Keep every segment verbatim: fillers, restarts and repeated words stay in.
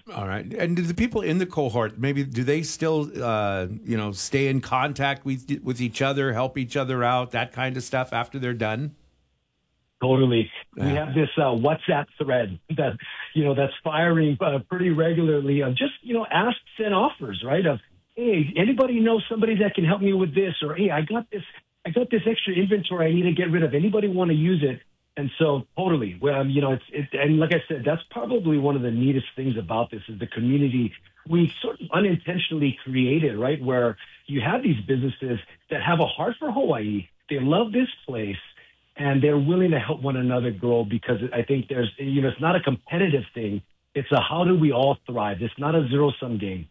All right. And do the people in the cohort, maybe, do they still, uh, you know, stay in contact with with each other, help each other out, that kind of stuff after they're done? Totally. Yeah. We have this uh, WhatsApp thread that, you know, that's firing uh, pretty regularly of just, you know, asks and offers, right? Of, hey, anybody know somebody that can help me with this? Or, hey, I got this, I got this extra inventory I need to get rid of. Anybody want to use it? And so totally, well, um, you know, it's, it, and like I said, that's probably one of the neatest things about this is the community we sort of unintentionally created, right? Where you have these businesses that have a heart for Hawaii. They love this place. And they're willing to help one another grow because I think there's, you know, it's not a competitive thing. It's a how do we all thrive? It's not a zero-sum game.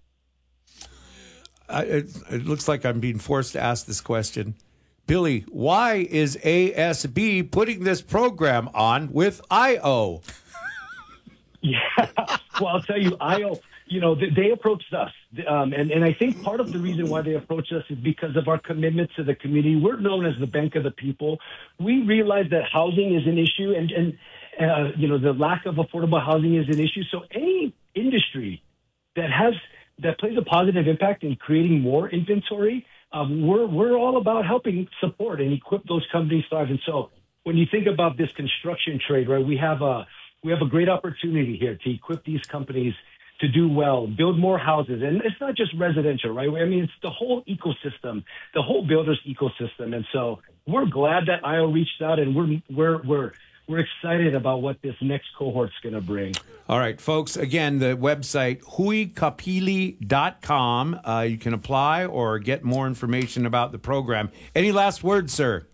I, it, it looks like I'm being forced to ask this question. Billy, why is A S B putting this program on with I O? Yeah, well, I'll tell you, I O, you know, they, they approached us. Um, and, and I think part of the reason why they approached us is because of our commitment to the community. We're known as the Bank of the People. We realize that housing is an issue and, and uh, you know, the lack of affordable housing is an issue. So any industry that has that plays a positive impact in creating more inventory, um, we're, we're all about helping support and equip those companies thrive. And so when you think about this construction trade, right, we have a, we have a great opportunity here to equip these companies to do well, build more houses. And it's not just residential, right? I mean, it's the whole ecosystem, the whole builder's ecosystem. And so we're glad that I O reached out and we're, we're, we're, we're excited about what this next cohort's going to bring. All right, folks, again, the website, hui kapili dot com. Uh, you can apply or get more information about the program. Any last words, sir?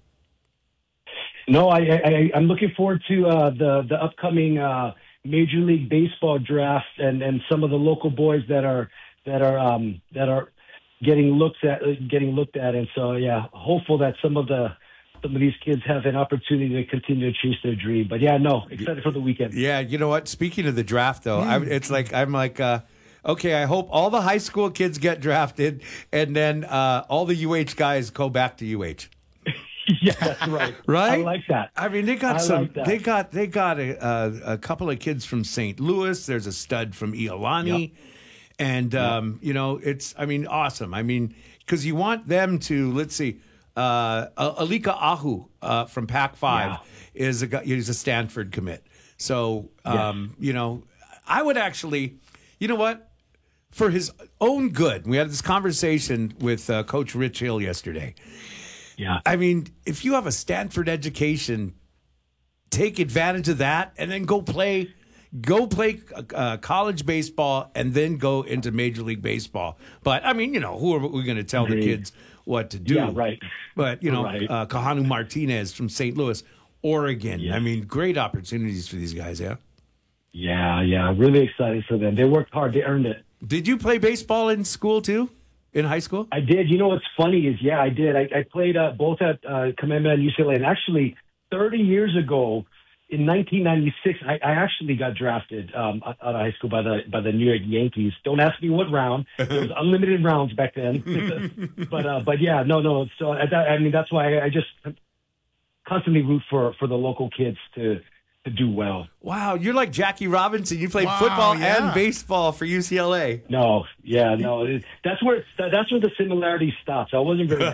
No, I, I, I'm looking forward to uh, the, the upcoming uh, Major League Baseball draft and, and some of the local boys that are that are um, that are getting looked at getting looked at, and so yeah, hopeful that some of the some of these kids have an opportunity to continue to chase their dream. But yeah, no, excited for the weekend. Yeah, you know what? Speaking of the draft, though, I, it's like I'm like, uh, okay, I hope all the high school kids get drafted, and then uh, all the U H guys go back to U H. Yeah, that's right. Right? I like that. I mean, they got I some. like that. They got they got a, a, a couple of kids from Saint Louis. There's a stud from Iolani, Yep. and um, you know, it's. I mean, awesome. I mean, because you want them to. Let's see, uh, Alika Ahu uh, from Pac Five Yeah. is a guy- he's a Stanford commit. So um, you know, I would actually, you know what, for his own good, we had this conversation with uh, Coach Rich Hill yesterday. Yeah. I mean, if you have a Stanford education, take advantage of that and then go play, go play uh, college baseball and then go into Major League Baseball. But I mean, you know, who are we going to tell Agreed. the kids what to do? Yeah, right. But you know, Right. uh, Kahanu Martinez from Saint Louis, Oregon. Yeah. I mean, great opportunities for these guys. Yeah. Yeah, yeah. Really excited for them. They worked hard. They earned it. Did you play baseball in school too? In high school? I did. You know what's funny is, yeah, I did. I, I played uh, both at uh, Kamehameha and U C L A. And actually, thirty years ago, in nineteen ninety-six, I, I actually got drafted um, out of high school by the by the New York Yankees. Don't ask me what round. There was unlimited rounds back then. but uh, but yeah, no, no. So I, I mean, that's why I just constantly root for for the local kids to to do well. Wow, you're like Jackie Robinson. You played Wow, football yeah. and baseball for U C L A. No, yeah, no. It, that's where that's where the similarity stops. I wasn't very good.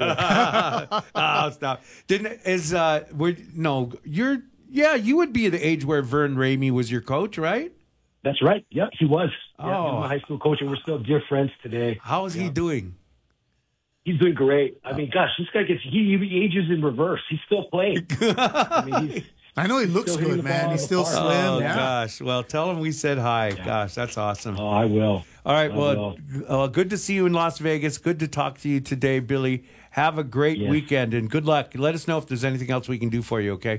Oh, stop! Didn't is uh? We're, no, you're yeah. You would be the age where Vern Ramey was your coach, right? That's right. Yep, he was. Yeah, Oh. he was my high school coach, and we're still dear friends today. How is he doing? He's doing great. I mean, gosh, this guy gets he, he ages in reverse. He's still playing. I mean, he's I know he looks Still hitting good, the man. ball He's out still of the park. slim. Oh yeah. gosh! Well, tell him we said hi. Gosh, that's awesome. oh, I will. All right. I Well, will. uh, good to see you in Las Vegas. Good to talk to you today, Billy. Have a great Yes. weekend and good luck. Let us know if there's anything else we can do for you. Okay.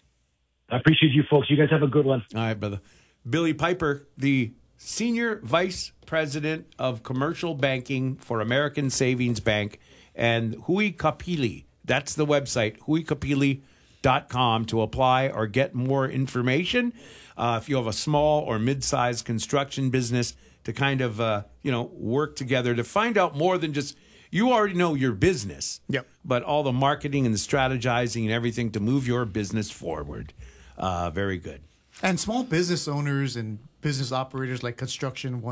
I appreciate you folks. You guys have a good one. All right, brother. Billy Piper, the Senior Vice President of Commercial Banking for American Savings Bank, and Hui Kapili. That's the website, hui kapili dot com, to apply or get more information. Uh, if you have a small or mid-sized construction business, to kind of, uh, you know, work together to find out more than just, you already know your business, Yep. but all the marketing and the strategizing and everything to move your business forward. Uh, very good. And small business owners and business operators like construction